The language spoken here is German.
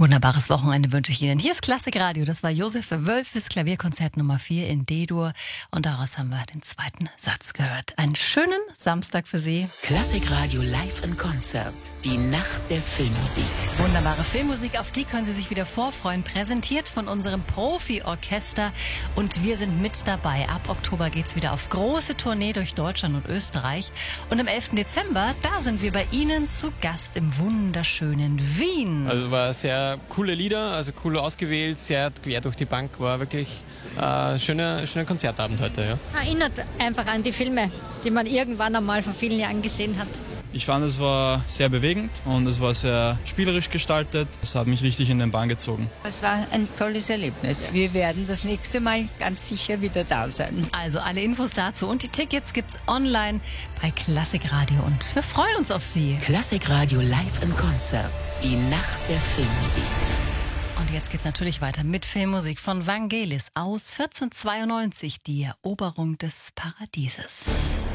Wunderbares Wochenende wünsche ich Ihnen. Hier ist Klassikradio. Das war Josef Wölfes Klavierkonzert Nummer 4 in D-Dur. Und daraus haben wir den zweiten Satz gehört. Einen schönen Samstag für Sie. Klassikradio live in Konzert. Die Nacht der Filmmusik. Wunderbare Filmmusik, auf die können Sie sich wieder vorfreuen. Präsentiert von unserem Profi-Orchester. Und wir sind mit dabei. Ab Oktober geht's wieder auf große Tournee durch Deutschland und Österreich. Und am 11. Dezember, da sind wir bei Ihnen zu Gast im wunderschönen Wien. Also war sehr coole Lieder, also cool ausgewählt, sehr quer durch die Bank, war wirklich schöner Konzertabend heute. Ja. Erinnert einfach an die Filme, die man irgendwann einmal vor vielen Jahren gesehen hat. Ich fand, es war sehr bewegend und es war sehr spielerisch gestaltet. Es hat mich richtig in den Bann gezogen. Es war ein tolles Erlebnis. Wir werden das nächste Mal ganz sicher wieder da sein. Also alle Infos dazu und die Tickets gibt's online bei Klassikradio und wir freuen uns auf Sie. Klassikradio live in Konzert. Die Nacht der Filmmusik. Und jetzt geht's natürlich weiter mit Filmmusik von Vangelis aus 1492, die Eroberung des Paradieses.